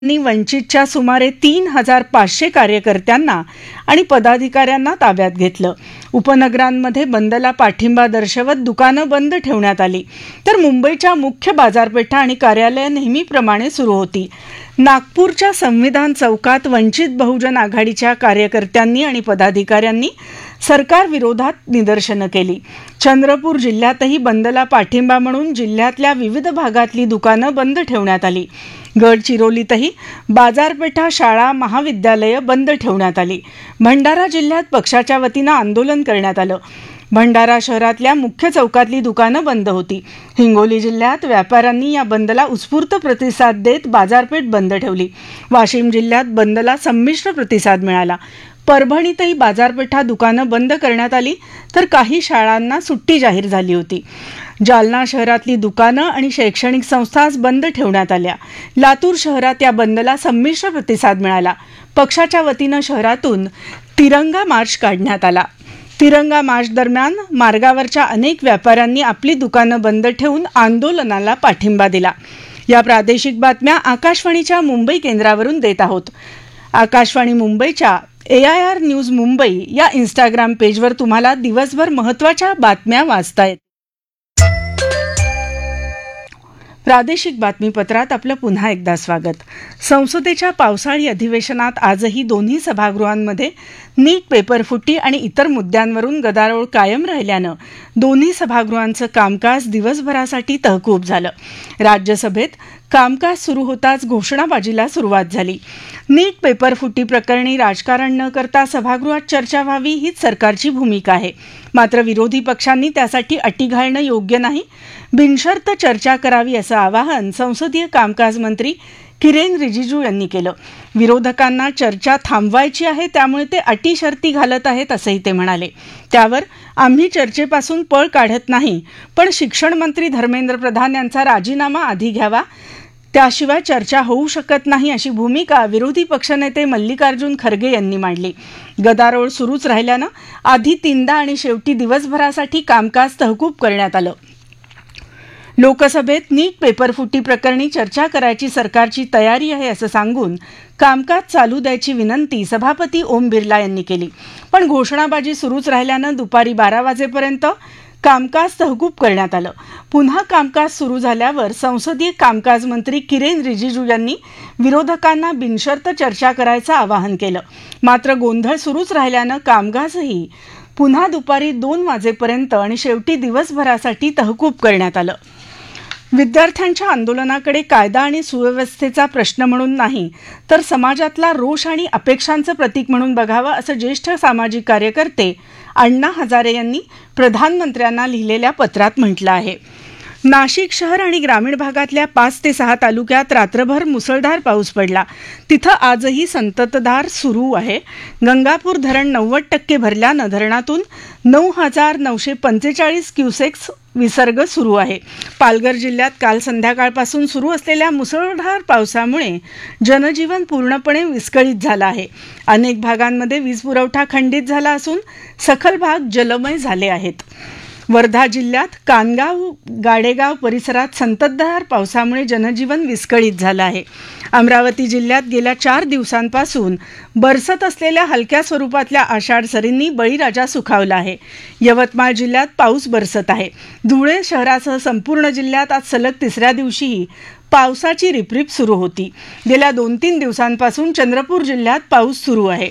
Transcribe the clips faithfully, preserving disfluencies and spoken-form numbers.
यांनी वंचितच्या सुमारे तीन हजार पाचशे कार्यकर्त्यांना आणि पदाधिकाऱ्यांना ताब्यात घेतलं. उपनगरांमध्ये बंदला पाठिंबा दर्शवत दुकानं बंद ठेवण्यात आली, तर मुंबईच्या मुख्य बाजारपेठा आणि कार्यालयं नेहमीप्रमाणे सुरू होती. नागपूरच्या संविधान चौकात वंचित बहुजन आघाडीच्या कार्यकर्त्यांनी आणि पदाधिकाऱ्यांनी सरकारविरोधात निदर्शनं केली. चंद्रपूर जिल्ह्यातही बंदला पाठिंबा म्हणून जिल्ह्यातल्या विविध भागातली दुकानं बंद ठेवण्यात आली. गडचिरोलीतही बाजारपेठा, शाळा, महाविद्यालयं बंद ठेवण्यात आली. भंडारा जिल्ह्यात पक्षाच्या वतीनं आंदोलन करण्यात आलं. भंडारा शहरातल्या मुख्य चौकातली दुकानं बंद होती. हिंगोली जिल्ह्यात व्यापाऱ्यांनी या बंदला उत्स्फूर्त प्रतिसाद देत बाजारपेठ बंद ठेवली. वाशिम जिल्ह्यात बंदला संमिश्र प्रतिसाद मिळाला. परभणीतही बाजारपेठा, दुकानं बंद करण्यात आली, तर काही शाळांना सुट्टी जाहीर झाली होती. जालना शहरातली दुकानं आणि शैक्षणिक संस्था बंद ठेवण्यात आल्या. लातूर शहरात या बंदला संमिश्र प्रतिसाद मिळाला. पक्षाच्या वतीनं शहरातून तिरंगा मार्च काढण्यात आला. तिरंगा मार्च दरम्यान मार्गावरच्या अनेक व्यापाऱ्यांनी आपली दुकानं बंद ठेवून आंदोलनाला पाठिंबा दिला. या प्रादेशिक बातम्या आकाशवाणीच्या मुंबई केंद्रावरून देत आहोत. आकाशवाणी मुंबईच्या ए आय आर न्यूज मुंबई या इंस्टाग्राम पेजवर तुम्हाला दिवसभर महत्त्वाच्या बातम्या वाचता येतील. प्रादेशिक बातमीपत्रात आपलं पुन्हा एकदा स्वागत. संसदेच्या पावसाळी अधिवेशनात आजही दोन्ही सभागृहांमध्ये नीट पेपरफुटी आणि इतर मुद्द्यांवरून गदारोळ कायम राहिल्यानं दोन्ही सभागृहांचं कामकाज दिवसभरासाठी तहकूब झालं. राज्यसभेत कामकाज सुरू होताच घोषणाबाजीला सुरुवात झाली. नीट पेपरफुटी प्रकरणी राजकारण न करता सभागृहात चर्चा व्हावी हीच सरकारची भूमिका आहे. मात्र विरोधी पक्षांनी त्यासाठी अटी घालणं योग्य नाही, बिनशर्त चर्चा करावी असं आवाहन संसदीय कामकाज मंत्री किरेन रिजिजू यांनी केलं. विरोधकांना चर्चा थांबवायची आहे, त्यामुळे ते अटी शर्ती घालत आहेत असंही ते म्हणाले. त्यावर आम्ही चर्चेपासून पळ काढत नाही, पण शिक्षण मंत्री धर्मेंद्र प्रधान यांचा राजीनामा आधी घ्यावा, त्याशिवाय चर्चा होऊ शकत नाही अशी भूमिका विरोधी पक्षनेते मल्लिकार्जुन खरगे यांनी मांडली. गदारोळ सुरूच राहिल्यानं आधी तीनदा आणि शेवटी दिवसभरासाठी कामकाज तहकूब करण्यात आलं. लोकसभेत नीट पेपरफुटी प्रकरणी चर्चा करायची सरकारची तयारी आहे असं सांगून कामकाज चालू द्यायची विनंती सभापती ओम बिर्ला यांनी केली. पण घोषणाबाजी सुरूच राहिल्यानं दुपारी बारा वाजेपर्यंत कामकाज तहकूब करण्यात आलं. पुन्हा कामकाज सुरू झाल्यावर संसदीय कामकाज मंत्री किरेन रिजिजू यांनी विरोधकांना बिनशर्त चर्चा करायचं आवाहन केलं. मात्र गोंधळ सुरूच राहिल्यानं कामकाजही पुन्हा दुपारी दोन वाजेपर्यंत आणि शेवटी दिवसभरासाठी तहकूब करण्यात आलं. विद्यार्थ्यांच्या आंदोलनाकडे कायदा आणि सुव्यवस्थेचा प्रश्न म्हणून नाही, तर समाजातला रोष आणि अपेक्षांचं प्रतीक म्हणून बघावं असं ज्येष्ठ सामाजिक कार्यकर्ते अण्णा हजारे यांनी प्रधानमंत्र्यांना लिहिलेल्या पत्रात म्हटलं आहे. नाशिक शहर आणि ग्रामीण भागातल्या पाच ते सहा तालुक्यात रात्रभर मुसळधार पाऊस पडला. तिथं आजही संततधार सुरू आहे. गंगापूर धरण नव्वद टक्के भरल्यानं धरणातून नऊ हजार नऊशे पंचेचाळीस क्युसेक्स विसर्ग सुरू आहे. पालघर जिल्ह्यात काल संध्याकाळपासून सुरू असलेल्या मुसळधार पावसामुळे जनजीवन पूर्णपणे विस्कळीत झालं आहे. अनेक भागांमध्ये वीज पुरवठा खंडित झाला असून सखल भाग जलमय झाले आहेत. वर्धा जिल्ह्यात कानगाव, गाडेगाव परिसरात संततधार पावसामुळे जनजीवन विस्कळीत झालं आहे. अमरावती जिल्ह्यात गेल्या चार दिवसांपासून बरसत असलेल्या हलक्या स्वरूपातल्या आषाढ सरींनी बळीराजा सुखावला आहे. यवतमाळ जिल्ह्यात पाऊस बरसत आहे. धुळे शहरासह संपूर्ण जिल्ह्यात आज सलग तिसऱ्या दिवशीही पावसाची रिपरिप सुरू होती. गेल्या दोन तीन दिवसांपासून चंद्रपूर जिल्ह्यात पाऊस सुरू आहे.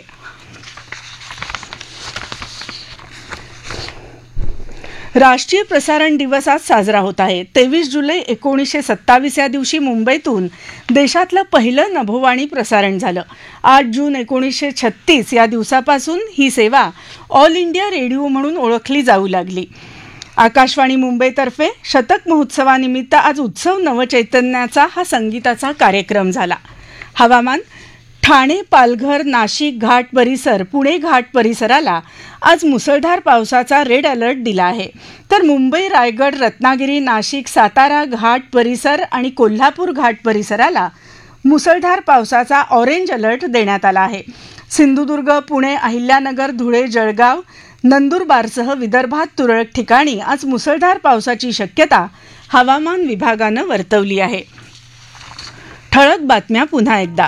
राष्ट्रीय प्रसारण दिवस आज साजरा होत आहे. तेवीस जुलै एकोणीसशे सत्तावीस या दिवशी मुंबईतून देशातलं पहिलं नभोवाणी प्रसारण झालं. आठ जून एकोणीसशे छत्तीस या दिवसापासून ही सेवा ऑल इंडिया रेडिओ म्हणून ओळखली जाऊ लागली. आकाशवाणी मुंबईतर्फे शतक महोत्सवानिमित्त आज उत्सव नवचैतन्याचा हा संगीताचा कार्यक्रम झाला. हवामान. ठाणे, पालघर, नाशिक घाट परिसर, पुणे घाट परिसराला आज मुसळधार पावसाचा रेड अलर्ट दिला आहे, तर मुंबई, रायगड, रत्नागिरी, नाशिक, सातारा घाट परिसर आणि कोल्हापूर घाट परिसराला मुसळधार पावसाचा ऑरेंज अलर्ट देण्यात आला आहे. सिंधुदुर्ग, पुणे, अहिल्यानगर, धुळे, जळगाव, नंदुरबारसह विदर्भात तुरळक ठिकाणी आज मुसळधार पावसाची शक्यता हवामान विभागानं वर्तवली आहे. ठळक बातम्या पुन्हा एकदा